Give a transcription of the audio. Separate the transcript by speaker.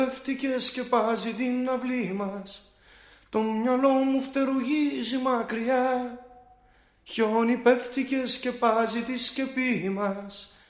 Speaker 1: Πέφτει και σκεπάζει την αυλή μας, το μυαλό μου φτερουγίζει μακριά. Χιόνι πέφτει και σκεπάζει τη σκεπή μας,